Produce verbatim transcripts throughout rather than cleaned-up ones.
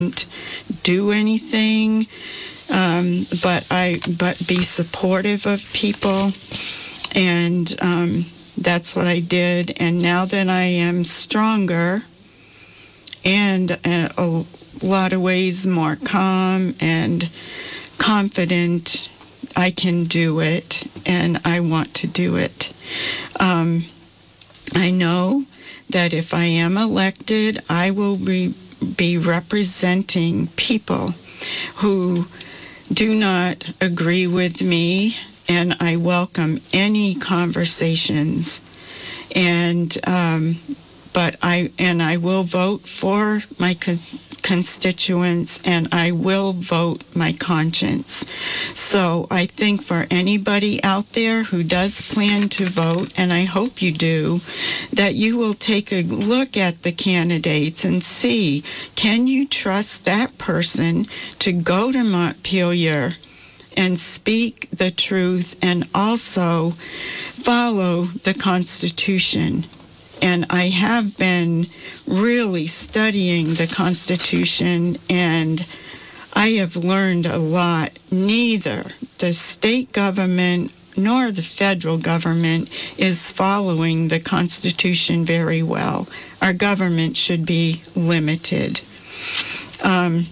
do anything, um, but I but be supportive of people, and um, that's what I did. And now that I am stronger and in a lot of ways more calm and confident, I can do it, and I want to do it. Um, I know that if I am elected, I will be, be representing people who do not agree with me, and I welcome any conversations. And um, but I and I will vote for my cons- constituents, and I will vote my conscience. So I think for anybody out there who does plan to vote, and I hope you do, that you will take a look at the candidates and see, can you trust that person to go to Montpelier and speak the truth and also follow the Constitution? And I have been really studying the Constitution, and I have learned a lot. Neither the state government nor the federal government is following the Constitution very well. Our government should be limited. Um,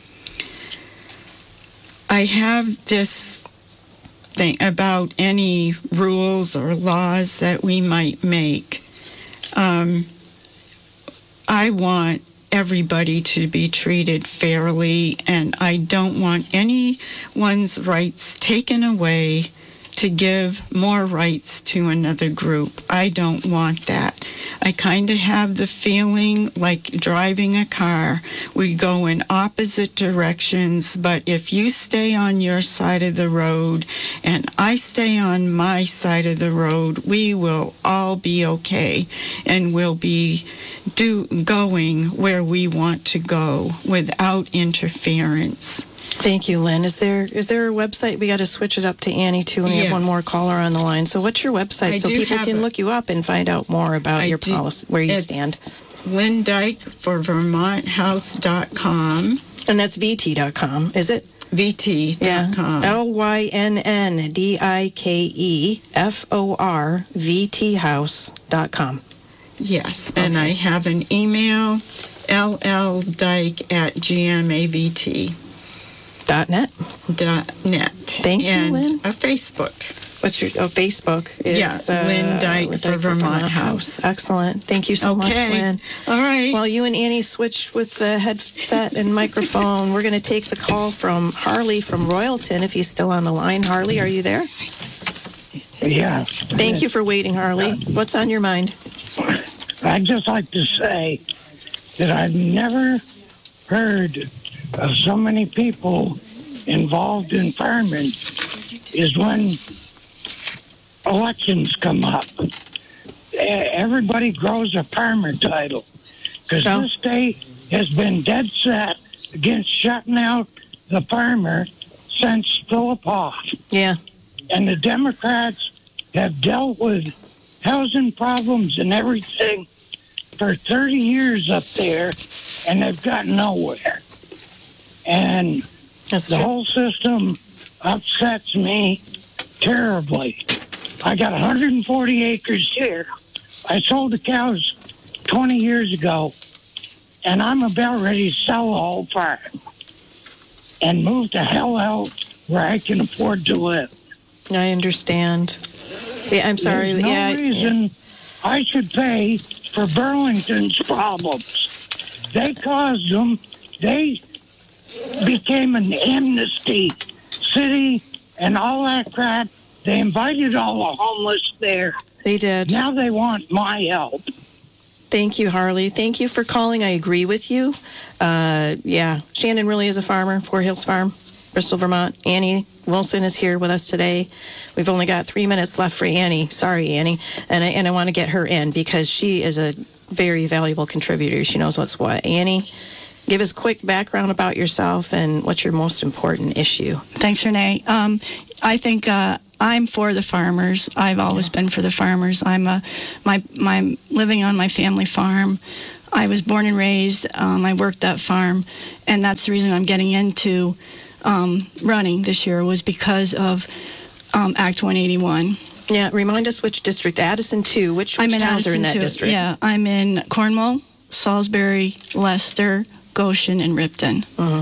I have this thing about any rules or laws that we might make. Um, I want everybody to be treated fairly, and I don't want anyone's rights taken away to give more rights to another group. I don't want that. I kind of have the feeling like driving a car. We go in opposite directions, but if you stay on your side of the road and I stay on my side of the road, we will all be okay, and we'll be do going where we want to go without interference. Thank you, Lynn. Is there is there a website? We got to switch it up to Annie, too, and we yes. have one more caller on the line. So what's your website I so people can a, look you up and find out more about I your do, policy, where you it's stand? Lynn Dyke for Vermont House dot com. And that's V T dot com, is it? V T dot com. Yeah. L Y N N D I K E F O R V T house dot com. Yes, okay. And I have an email, L L Dyke at G M A V T. Dot net. Dot net. Thank you, and Lynn. A Facebook. What's your oh, Facebook? Is, yeah, uh, Lynn Dyke for Vermont, Vermont House. House. Excellent. Thank you so okay. much, Lynn. All right. While you and Annie switch with the headset and microphone, we're going to take the call from Harley from Royalton. If he's still on the line, Harley, are you there? Yeah. Thank you for waiting, Harley. What's on your mind? I'd just like to say that I've never heard of so many people involved in farming is when elections come up. Everybody grows a farmer title because oh. this state has been dead set against shutting out the farmer since Philip Hoff. Yeah. And the Democrats have dealt with housing problems and everything for thirty years up there, and they've gotten nowhere. And That's the true. whole system upsets me terribly. I got one hundred forty acres here. I sold the cows twenty years ago, and I'm about ready to sell the whole farm and move the hell out where I can afford to live. I understand. Yeah, I'm sorry. There's no yeah, reason yeah. I should pay for Burlington's problems. They caused them. They became an amnesty city and all that crap. They invited all the homeless there. They did. Now they want my help. Thank you, Harley. Thank you for calling. I agree with you. Uh, yeah, Shannon really is a farmer, Four Hills Farm, Bristol, Vermont. Annie Wilson is here with us today. We've only got three minutes left for Annie. Sorry, Annie. And I, and I want to get her in because she is a very valuable contributor. She knows what's what. Annie, give us a quick background about yourself and what's your most important issue. Thanks, Renee. Um, I think uh, I'm for the farmers. I've always been for the farmers. I'm a, my my living on my family farm. I was born and raised. Um, I worked that farm, and that's the reason I'm getting into um, running this year, was because of um, Act one eighty-one. Yeah, remind us which district. Addison two. Which, which I'm in towns Addison are in that too. district? Yeah, I'm in Cornwall, Salisbury, Leicester, Goshen, and Ripton. Uh-huh.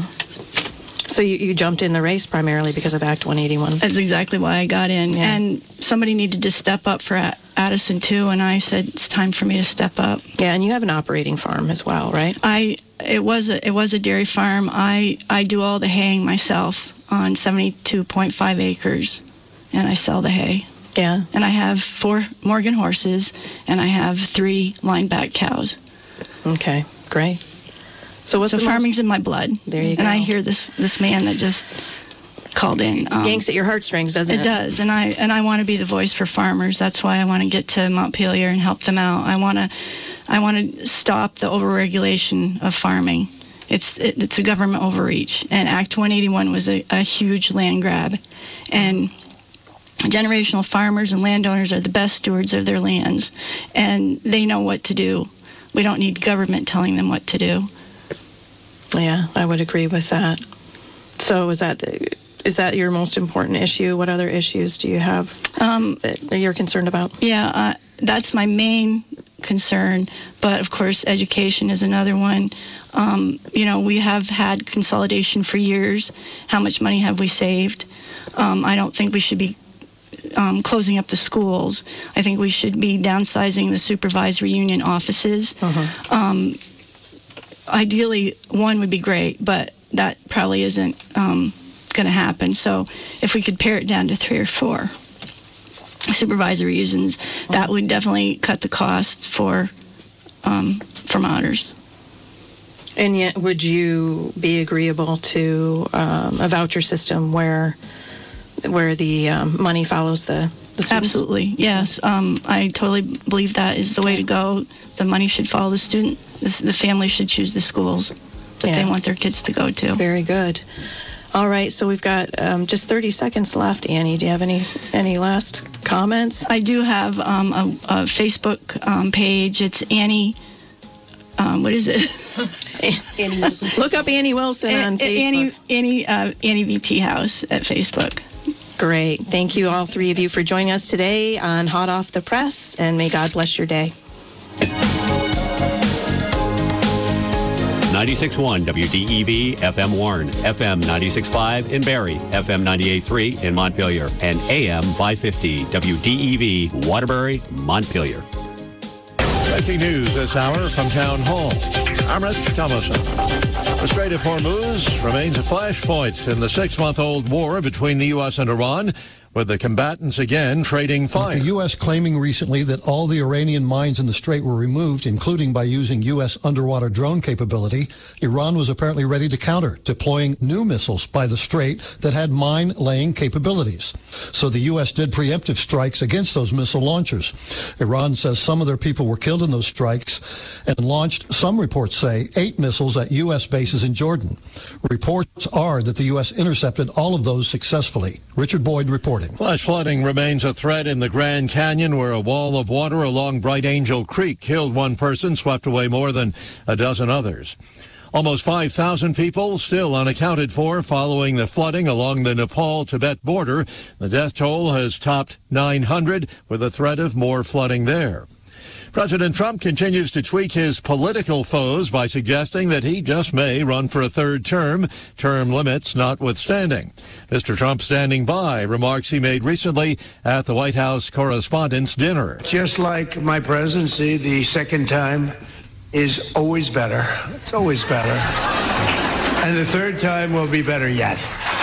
So you, you jumped in the race primarily because of Act one eighty-one. That's exactly why I got in. Yeah. And somebody needed to step up for Addison too, and I said it's time for me to step up. Yeah, and you have an operating farm as well, right? I it was a it was a dairy farm. I I do all the haying myself on seventy-two point five acres, and I sell the hay. Yeah. And I have four Morgan horses, and I have three line-back cows. Okay, great. So what's so the farming's most... in my blood. There you and go. And I hear this this man that just called in. Um, yanks at your heartstrings, doesn't it? It does, and I and I want to be the voice for farmers. That's why I want to get to Montpelier and help them out. I want to I want to stop the overregulation of farming. It's it, it's a government overreach, and Act one eighty-one was a, a huge land grab, and generational farmers and landowners are the best stewards of their lands, and they know what to do. We don't need government telling them what to do. Yeah, I would agree with that. So is that is that your most important issue? What other issues do you have um, that you're concerned about? Yeah, uh, that's my main concern. But of course, education is another one. Um, you know, we have had consolidation for years. How much money have we saved? Um, I don't think we should be um, closing up the schools. I think we should be downsizing the supervisory union offices. Uh-huh. Um, Ideally, one would be great, but that probably isn't um, going to happen. So if we could pare it down to three or four supervisory unions, that would definitely cut the costs for um, Vermonters. And yet, would you be agreeable to um, a voucher system where where the um, money follows the, the students? Absolutely, yes. Um, I totally believe that is the way to go. The money should follow the student. The, the family should choose the schools that yeah. they want their kids to go to. Very good. All right, so we've got um, just thirty seconds left. Annie, do you have any any last comments? I do have um, a, a Facebook um, page. It's Annie. Um, what is it? Annie Wilson. Look up Annie Wilson a- on Facebook. Annie Annie uh, Annie V T House at Facebook. Great. Thank you, all three of you, for joining us today on Hot Off the Press, and may God bless your day. ninety-six point one W D E V F M Warren, F M ninety-six point five in Barrie, F M ninety-eight point three in Montpelier, and A M five fifty W D E V Waterbury, Montpelier. Breaking news this hour from Town Hall. I'm Rich Thomason. The Strait of Hormuz remains a flashpoint in the six-month-old war between the U S and Iran, with the combatants again trading fire. With the U S claiming recently that all the Iranian mines in the strait were removed, including by using U S underwater drone capability, Iran was apparently ready to counter, deploying new missiles by the strait that had mine-laying capabilities. So the U S did preemptive strikes against those missile launchers. Iran says some of their people were killed in those strikes and launched, some reports say, eight missiles at U S bases in Jordan. Reports are that the U S intercepted all of those successfully. Richard Boyd reporting. Flash flooding remains a threat in the Grand Canyon, where a wall of water along Bright Angel Creek killed one person, swept away more than a dozen others. Almost five thousand people still unaccounted for following the flooding along the Nepal-Tibet border. The death toll has topped nine hundred, with a threat of more flooding there. President Trump continues to tweak his political foes by suggesting that he just may run for a third term, term limits notwithstanding. Mister Trump standing by remarks he made recently at the White House Correspondents' Dinner. Just like my presidency, the second time is always better. It's always better. And the third time will be better yet.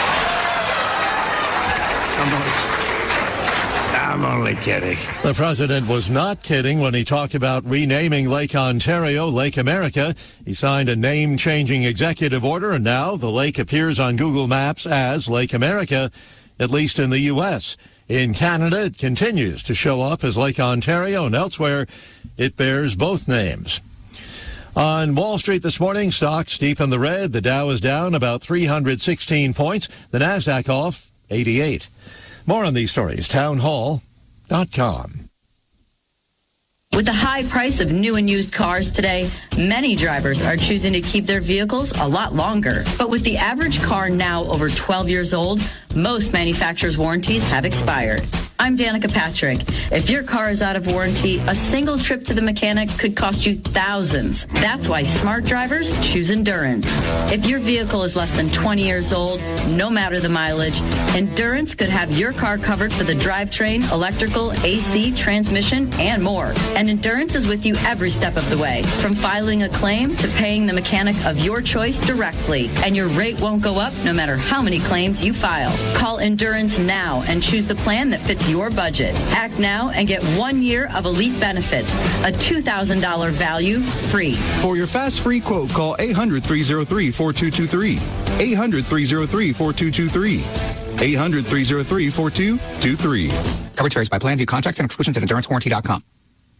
I'm only, I'm only kidding. The president was not kidding when he talked about renaming Lake Ontario Lake America. He signed a name-changing executive order, and now the lake appears on Google Maps as Lake America, at least in the U S In Canada, it continues to show up as Lake Ontario, and elsewhere, it bears both names. On Wall Street this morning, stocks deep in the red. The Dow is down about three hundred sixteen points. The Nasdaq off eighty-eight. More on these stories, town hall dot com. With the high price of new and used cars today, many drivers are choosing to keep their vehicles a lot longer. But with the average car now over twelve years old, most manufacturers' warranties have expired. I'm Danica Patrick. If your car is out of warranty, a single trip to the mechanic could cost you thousands. That's why smart drivers choose Endurance. If your vehicle is less than twenty years old, no matter the mileage, Endurance could have your car covered for the drivetrain, electrical, A C, transmission, and more. And Endurance is with you every step of the way, from filing a claim to paying the mechanic of your choice directly. And your rate won't go up no matter how many claims you file. Call Endurance now and choose the plan that fits your budget. Act now and get one year of elite benefits, a two thousand dollars value free. For your fast free quote, call eight hundred, three oh three, four two two three. eight hundred, three oh three, four two two three. eight hundred, three oh three, four two two three. Coverage varies by plan. View contracts and exclusions at endurance warranty dot com.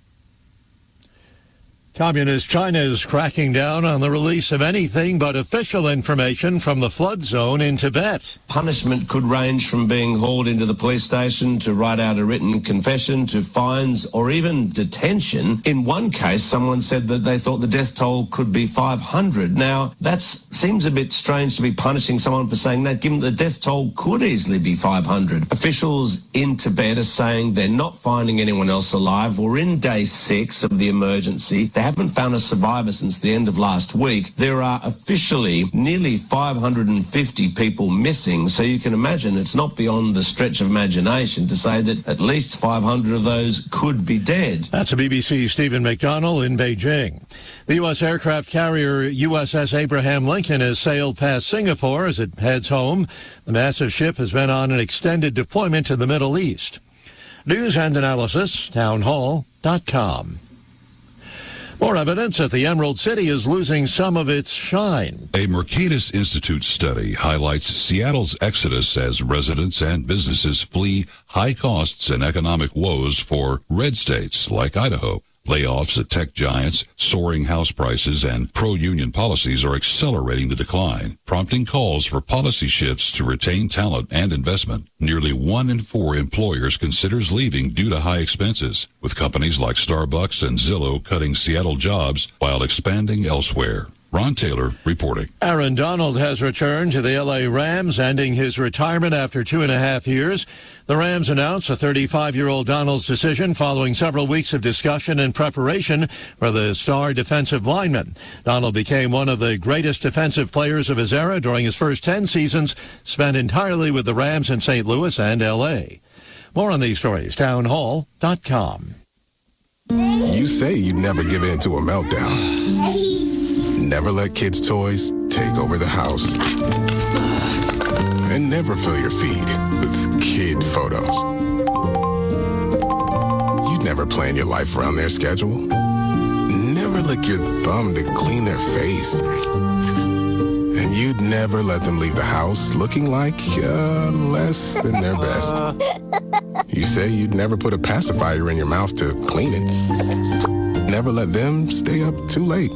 Communist China is cracking down on the release of anything but official information from the flood zone in Tibet. Punishment could range from being hauled into the police station to write out a written confession to fines or even detention. In one case, someone said that they thought the death toll could be five hundred. Now, that seems a bit strange to be punishing someone for saying that, given the death toll could easily be five hundred. Officials in Tibet are saying they're not finding anyone else alive. We're in day six of the emergency. They haven't found a survivor since the end of last week. There are officially nearly five hundred fifty people missing, so you can imagine it's not beyond the stretch of imagination to say that at least five hundred of those could be dead. That's B B C's Stephen McDonnell in Beijing. The U S aircraft carrier U S S Abraham Lincoln has sailed past Singapore as it heads home. The massive ship has been on an extended deployment to the Middle East. News and analysis, townhall dot com. More evidence that the Emerald City is losing some of its shine. A Mercatus Institute study highlights Seattle's exodus as residents and businesses flee high costs and economic woes for red states like Idaho. Layoffs at tech giants, soaring house prices, and pro-union policies are accelerating the decline, prompting calls for policy shifts to retain talent and investment. Nearly one in four employers considers leaving due to high expenses, with companies like Starbucks and Zillow cutting Seattle jobs while expanding elsewhere. Ron Taylor reporting. Aaron Donald has returned to the L A Rams, ending his retirement after two and a half years. The Rams announced a thirty-five-year-old Donald's decision following several weeks of discussion and preparation for the star defensive lineman. Donald became one of the greatest defensive players of his era during his first ten seasons, spent entirely with the Rams in Saint Louis and L A. More on these stories, townhall dot com. You say you'd never give in to a meltdown. Never let kids' toys take over the house. And never fill your feed with kid photos. You'd never plan your life around their schedule. Never lick your thumb to clean their face. And you'd never let them leave the house looking like uh, less than their best. You say you'd never put a pacifier in your mouth to clean it. Never let them stay up too late.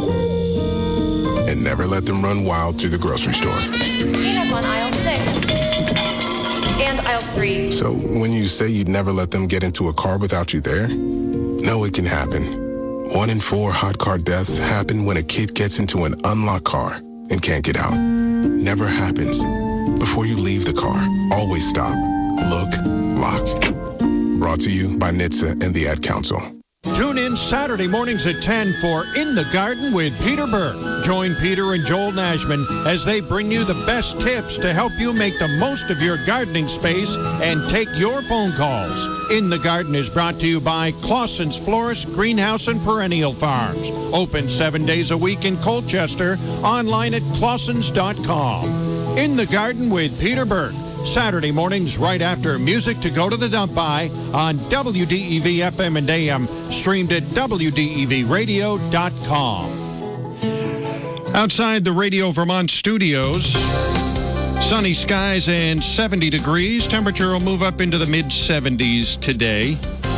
And never let them run wild through the grocery store. Peanuts on aisle six. And aisle three. So when you say you'd never let them get into a car without you there, no, it can happen. One in four hot car deaths happen when a kid gets into an unlocked car and can't get out. Never happens. Before you leave the car, always stop, look, lock. Brought to you by N H T S A and the Ad Council. Tune in Saturday mornings at ten for In the Garden with Peter Burke. Join Peter and Joel Nashman as they bring you the best tips to help you make the most of your gardening space and take your phone calls. In the Garden is brought to you by Clausen's Florist, Greenhouse, and Perennial Farms. Open seven days a week in Colchester. Online at clausens dot com. In the Garden with Peter Burke. Saturday mornings right after Music to Go to the Dump By on W D E V F M and A M, streamed at W D E V radio dot com. Outside the Radio Vermont studios, sunny skies and seventy degrees. Temperature will move up into the mid seventies today.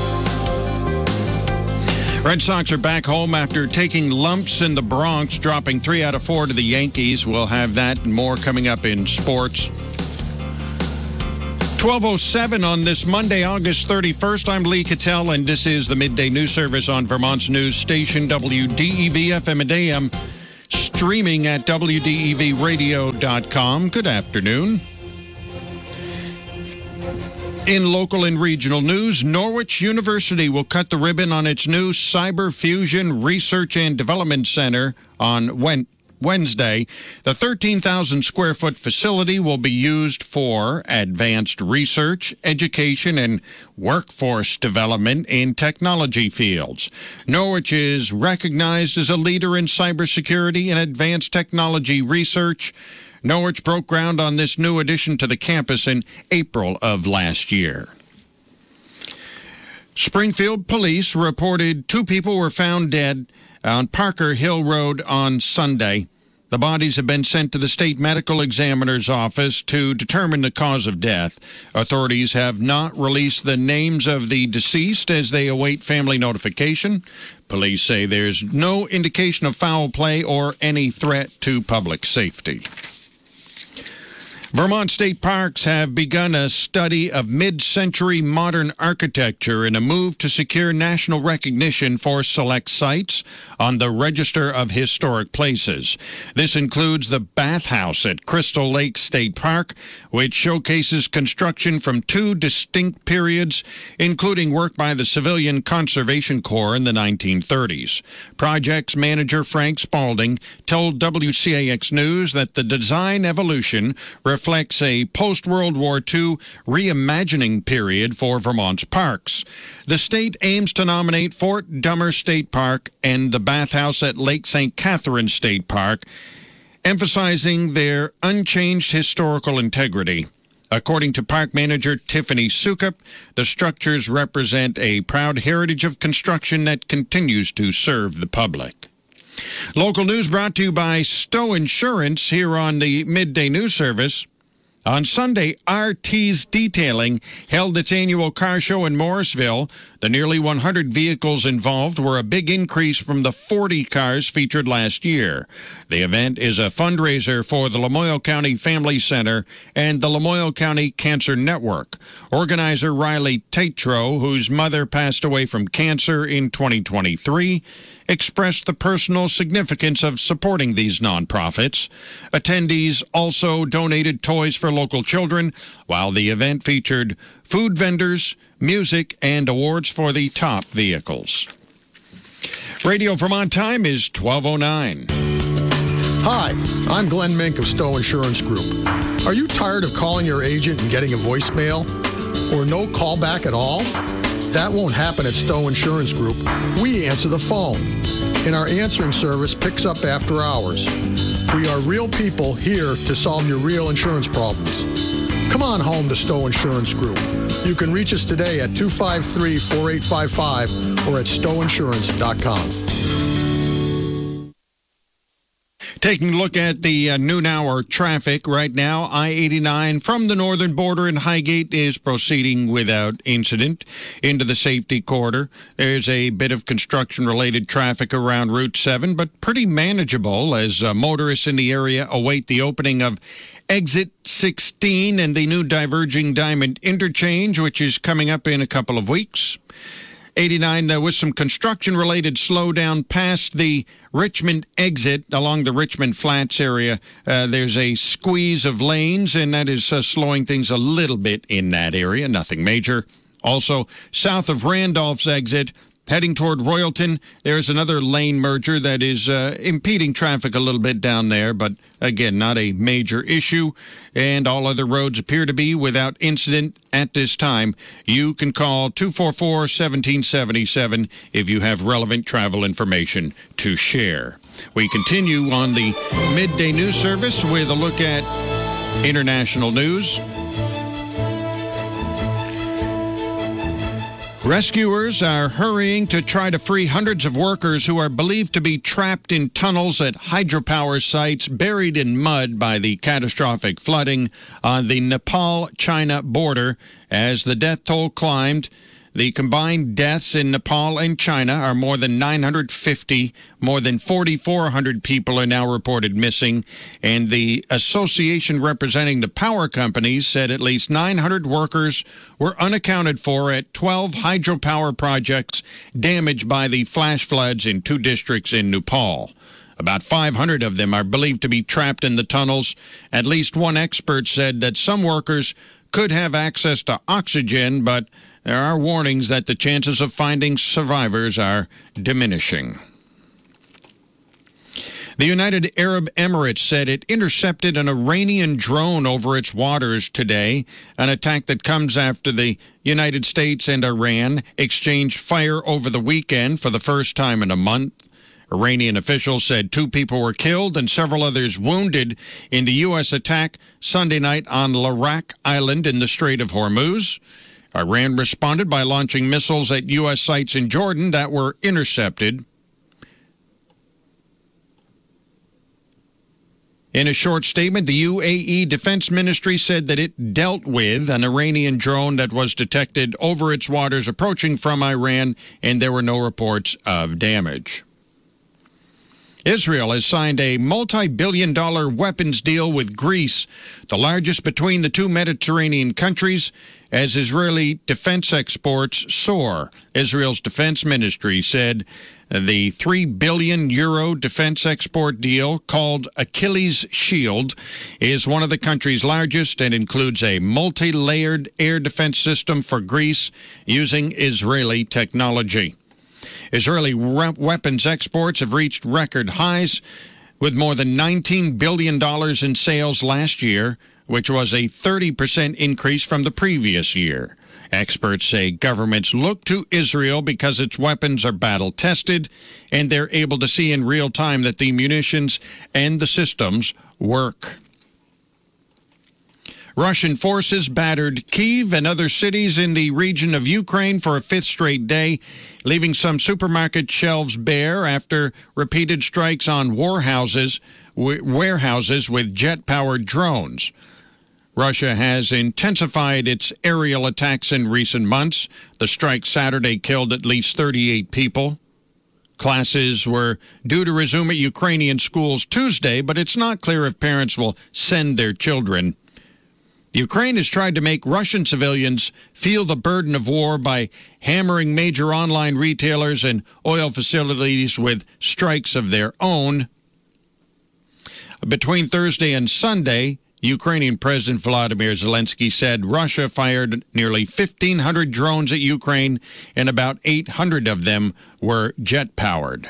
Red Sox are back home after taking lumps in the Bronx, dropping three out of four to the Yankees. We'll have that and more coming up in sports. twelve oh seven on this Monday, August thirty-first. I'm Lee Cattell, and this is the Midday News Service on Vermont's news station, W D E V F M and A M, streaming at W D E V radio dot com. Good afternoon. In local and regional news, Norwich University will cut the ribbon on its new Cyber Fusion Research and Development Center on Wednesday. The thirteen thousand square foot facility will be used for advanced research, education, and workforce development in technology fields. Norwich is recognized as a leader in cybersecurity and advanced technology research. Norwich broke ground on this new addition to the campus in April of last year. Springfield police reported two people were found dead on Parker Hill Road on Sunday. The bodies have been sent to the state medical examiner's office to determine the cause of death. Authorities have not released the names of the deceased as they await family notification. Police say there's no indication of foul play or any threat to public safety. Vermont State Parks have begun a study of mid-century modern architecture in a move to secure national recognition for select sites on the Register of Historic Places. This includes the bathhouse at Crystal Lake State Park, which showcases construction from two distinct periods, including work by the Civilian Conservation Corps in the nineteen thirties. Projects manager Frank Spalding told W C A X News that the design evolution reflects reflects a post-World War Two reimagining period for Vermont's parks. The state aims to nominate Fort Dummer State Park and the bathhouse at Lake Saint Catherine State Park, emphasizing their unchanged historical integrity. According to park manager Tiffany Sukup, the structures represent a proud heritage of construction that continues to serve the public. Local news brought to you by Stowe Insurance here on the Midday News Service. On Sunday, R T's Detailing held its annual car show in Morrisville. The nearly one hundred vehicles involved were a big increase from the forty cars featured last year. The event is a fundraiser for the Lamoille County Family Center and the Lamoille County Cancer Network. Organizer Riley Tatro, whose mother passed away from cancer in twenty twenty-three, expressed the personal significance of supporting these nonprofits. Attendees also donated toys for local children, while the event featured food vendors, music, and awards for the top vehicles. Radio Vermont time is twelve oh nine. Hi, I'm Glenn Mink of Stowe Insurance Group. Are you tired of calling your agent and getting a voicemail or no callback at all? That won't happen at Stowe Insurance Group. We answer the phone, and our answering service picks up after hours. We are real people here to solve your real insurance problems. Come on home to Stowe Insurance Group. You can reach us today at two five three, four eight five five or at stowe insurance dot com. Taking a look at the uh, noon hour traffic right now, I eighty-nine from the northern border in Highgate is proceeding without incident into the safety corridor. There's a bit of construction-related traffic around Route seven, but pretty manageable as uh, motorists in the area await the opening of Exit sixteen and the new diverging Diamond Interchange, which is coming up in a couple of weeks. eighty-nine, there was some construction-related slowdown past the Richmond exit along the Richmond Flats area. Uh, there's a squeeze of lanes, and that is uh, slowing things a little bit in that area. Nothing major. Also, south of Randolph's exit, heading toward Royalton, there's another lane merger that is uh, impeding traffic a little bit down there, but again, not a major issue. And all other roads appear to be without incident at this time. You can call two four four, one seven seven seven if you have relevant travel information to share. We continue on the Midday News Service with a look at international news. Rescuers are hurrying to try to free hundreds of workers who are believed to be trapped in tunnels at hydropower sites buried in mud by the catastrophic flooding on the Nepal-China border. As the death toll climbed, The combined deaths in Nepal and China are more than nine hundred fifty. More than forty-four hundred people are now reported missing. And the association representing the power companies said at least nine hundred workers were unaccounted for at twelve hydropower projects damaged by the flash floods in two districts in Nepal. About five hundred of them are believed to be trapped in the tunnels. At least one expert said that some workers could have access to oxygen, but there are warnings that the chances of finding survivors are diminishing. The United Arab Emirates said it intercepted an Iranian drone over its waters today, an attack that comes after the United States and Iran exchanged fire over the weekend for the first time in a month. Iranian officials said two people were killed and several others wounded in the U S attack Sunday night on Larak Island in the Strait of Hormuz. Iran responded by launching missiles at U S sites in Jordan that were intercepted. In a short statement, the U A E Defense Ministry said that it dealt with an Iranian drone that was detected over its waters approaching from Iran, and there were no reports of damage. Israel has signed a multi-billion dollar weapons deal with Greece, the largest between the two Mediterranean countries, as Israeli defense exports soar. Israel's defense ministry said the three billion euro defense export deal, called Achilles Shield, is one of the country's largest and includes a multi-layered air defense system for Greece using Israeli technology. Israeli weapons exports have reached record highs, with more than nineteen billion dollars in sales last year, which was a thirty percent increase from the previous year. Experts say governments look to Israel because its weapons are battle-tested, and they're able to see in real time that the munitions and the systems work. Russian forces battered Kyiv and other cities in the region of Ukraine for a fifth straight day, leaving some supermarket shelves bare after repeated strikes on warehouses, warehouses with jet-powered drones. Russia has intensified its aerial attacks in recent months. The strike Saturday killed at least thirty-eight people. Classes were due to resume at Ukrainian schools Tuesday, but it's not clear if parents will send their children. Ukraine has tried to make Russian civilians feel the burden of war by hammering major online retailers and oil facilities with strikes of their own. Between Thursday and Sunday, Ukrainian President Volodymyr Zelensky said Russia fired nearly fifteen hundred drones at Ukraine, and about eight hundred of them were jet-powered.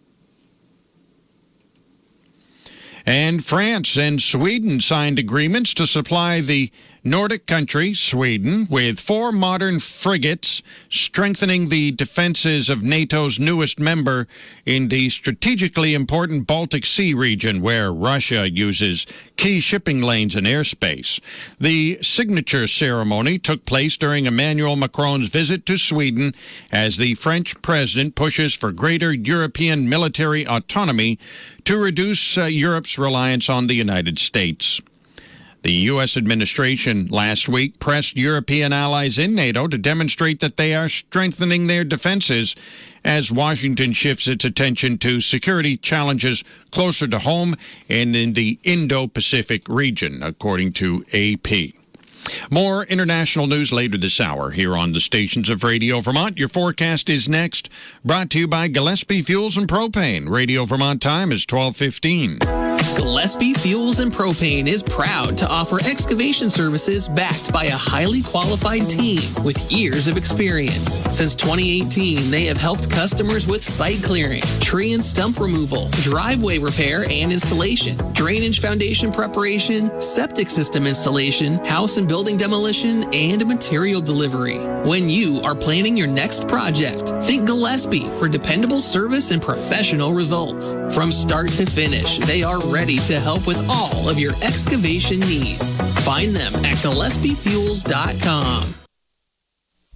And France and Sweden signed agreements to supply the Nordic country, Sweden, with four modern frigates, strengthening the defenses of NATO's newest member in the strategically important Baltic Sea region, where Russia uses key shipping lanes and airspace. The signature ceremony took place during Emmanuel Macron's visit to Sweden as the French president pushes for greater European military autonomy to reduce uh, Europe's reliance on the United States. The U S administration last week pressed European allies in NATO to demonstrate that they are strengthening their defenses as Washington shifts its attention to security challenges closer to home and in the Indo-Pacific region, according to A P. More international news later this hour here on the stations of Radio Vermont. Your forecast is next, brought to you by Gillespie Fuels and Propane. Radio Vermont time is twelve fifteen. Gillespie Fuels and Propane is proud to offer excavation services backed by a highly qualified team with years of experience. Since twenty eighteen, they have helped customers with site clearing, tree and stump removal, driveway repair and installation, drainage foundation preparation, septic system installation, house and building demolition, and material delivery. When you are planning your next project, think Gillespie for dependable service and professional results. From start to finish, they are ready to help with all of your excavation needs. Find them at Gillespie Fuels dot com.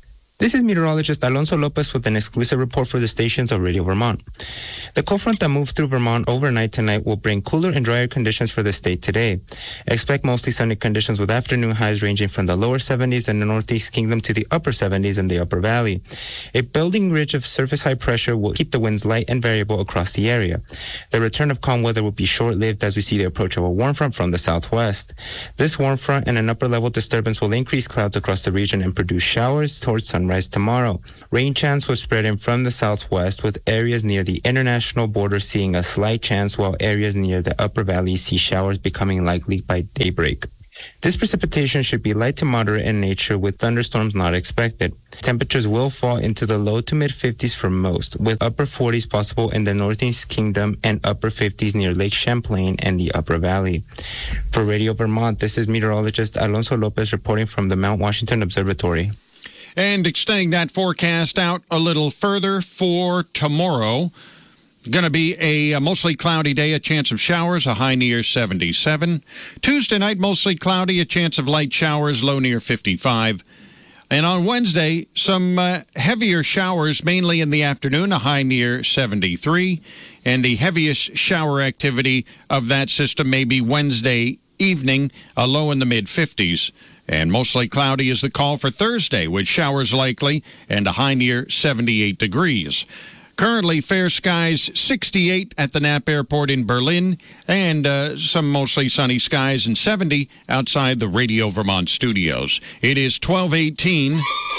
This is meteorologist Alonso Lopez with an exclusive report for the stations of Radio Vermont. The cold front that moved through Vermont overnight tonight will bring cooler and drier conditions for the state today. Expect mostly sunny conditions with afternoon highs ranging from the lower seventies in the Northeast Kingdom to the upper seventies in the Upper Valley. A building ridge of surface high pressure will keep the winds light and variable across the area. The return of calm weather will be short-lived as we see the approach of a warm front from the southwest. This warm front and an upper-level disturbance will increase clouds across the region and produce showers towards sunrise tomorrow. Rain chance will spread in from the southwest, with areas near the international border seeing a slight chance, while areas near the upper valley see showers becoming likely by daybreak. This precipitation should be light to moderate in nature, with thunderstorms not expected. Temperatures will fall into the low to mid fifties for most, with upper forties possible in the Northeast Kingdom and upper fifties near Lake Champlain and the Upper Valley. For Radio Vermont, this is meteorologist Alonso Lopez reporting from the Mount Washington Observatory. And extending that forecast out a little further for tomorrow. Going to be a, a mostly cloudy day, a chance of showers, a high near seventy-seven. Tuesday night, mostly cloudy, a chance of light showers, low near fifty-five. And on Wednesday, some uh, heavier showers, mainly in the afternoon, a high near seventy-three. And the heaviest shower activity of that system may be Wednesday evening, a low in the mid-fifties. And mostly cloudy is the call for Thursday, with showers likely and a high near seventy-eight degrees. Currently, fair skies, sixty-eight at the Knapp Airport in Berlin, and uh, some mostly sunny skies, and seventy outside the Radio Vermont studios. It is twelve eighteen.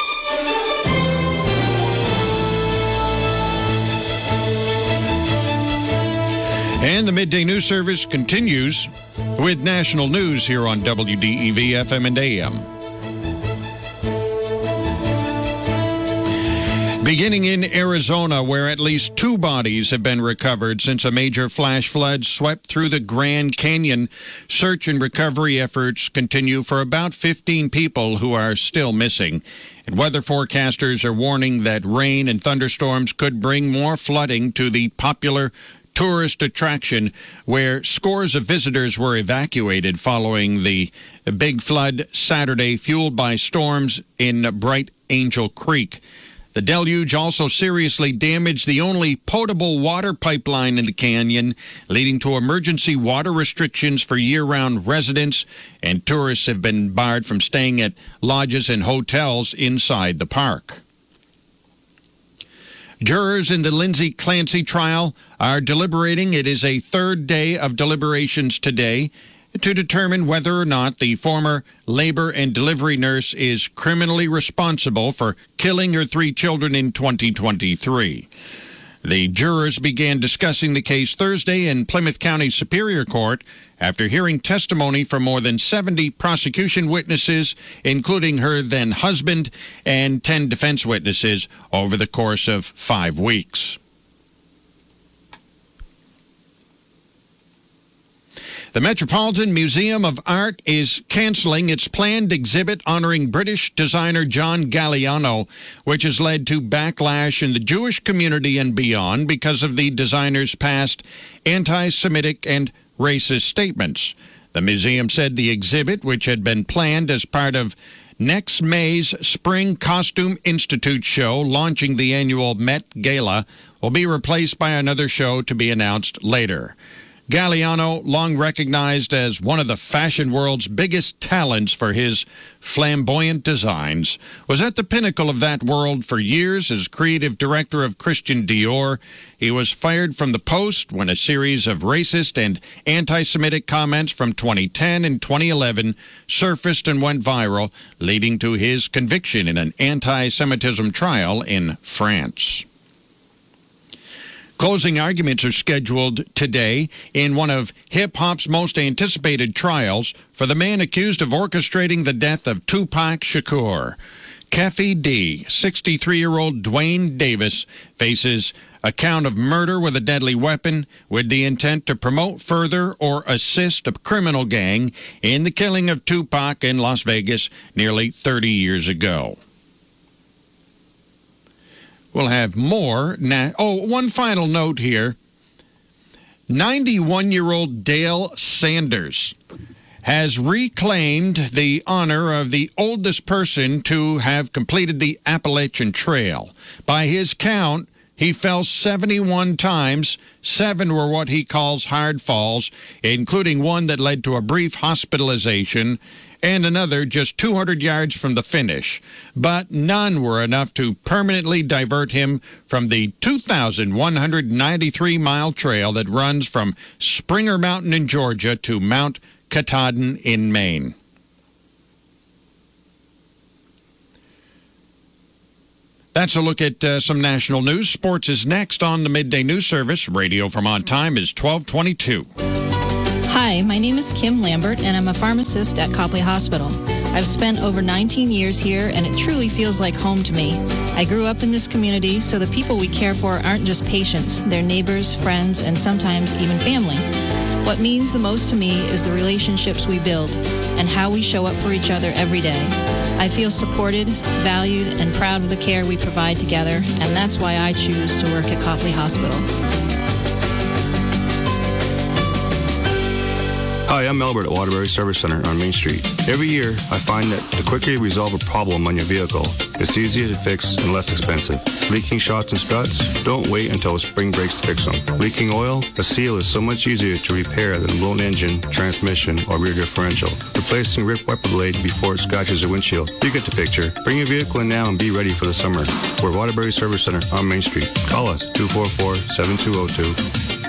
And the midday news service continues with national news here on W D E V F M and A M. Beginning in Arizona, where at least two bodies have been recovered since a major flash flood swept through the Grand Canyon. Search and recovery efforts continue for about fifteen people who are still missing. And weather forecasters are warning that rain and thunderstorms could bring more flooding to the popular tourist attraction, where scores of visitors were evacuated following the big flood Saturday, fueled by storms in Bright Angel Creek. The deluge also seriously damaged the only potable water pipeline in the canyon, leading to emergency water restrictions for year-round residents, and tourists have been barred from staying at lodges and hotels inside the park. Jurors in the Lindsay Clancy trial are deliberating. It is a third day of deliberations today to determine whether or not the former labor and delivery nurse is criminally responsible for killing her three children in twenty twenty-three. The jurors began discussing the case Thursday in Plymouth County Superior Court after hearing testimony from more than seventy prosecution witnesses, including her then husband, and ten defense witnesses over the course of five weeks. The Metropolitan Museum of Art is canceling its planned exhibit honoring British designer John Galliano, which has led to backlash in the Jewish community and beyond because of the designer's past anti-Semitic and racist statements. The museum said the exhibit, which had been planned as part of next May's Spring Costume Institute show launching the annual Met Gala, will be replaced by another show to be announced later. Galliano, long recognized as one of the fashion world's biggest talents for his flamboyant designs, was at the pinnacle of that world for years as creative director of Christian Dior. He was fired from the post when a series of racist and anti-Semitic comments from twenty ten and twenty eleven surfaced and went viral, leading to his conviction in an anti-Semitism trial in France. Closing arguments are scheduled today in one of hip-hop's most anticipated trials for the man accused of orchestrating the death of Tupac Shakur. Keffe D, sixty-three-year-old Dwayne Davis, faces a count of murder with a deadly weapon with the intent to promote, further, or assist a criminal gang in the killing of Tupac in Las Vegas nearly thirty years ago. We'll have more. Na- oh, one final note here. ninety-one-year-old Dale Sanders has reclaimed the honor of the oldest person to have completed the Appalachian Trail. By his count, he fell seventy-one times. Seven were what he calls hard falls, including one that led to a brief hospitalization and another just two hundred yards from the finish. But none were enough to permanently divert him from the two thousand one hundred ninety-three mile trail that runs from Springer Mountain in Georgia to Mount Katahdin in Maine. That's a look at uh, some national news. Sports is next on the Midday News Service. Radio Vermont time is twelve twenty-two. Hi, my name is Kim Lambert, and I'm a pharmacist at Copley Hospital. I've spent over nineteen years here, and it truly feels like home to me. I grew up in this community, so the people we care for aren't just patients. They're neighbors, friends, and sometimes even family. What means the most to me is the relationships we build and how we show up for each other every day. I feel supported, valued, and proud of the care we provide together, and that's why I choose to work at Copley Hospital. Hi, I'm Albert at Waterbury Service Center on Main Street. Every year, I find that the quicker you resolve a problem on your vehicle, it's easier to fix and less expensive. Leaking shocks and struts? Don't wait until a spring breaks to fix them. Leaking oil? A seal is so much easier to repair than a blown engine, transmission, or rear differential. Replacing ripped wiper blade before it scratches your windshield. You get the picture. Bring your vehicle in now and be ready for the summer. We're Waterbury Service Center on Main Street. Call us two four four, seven two zero two.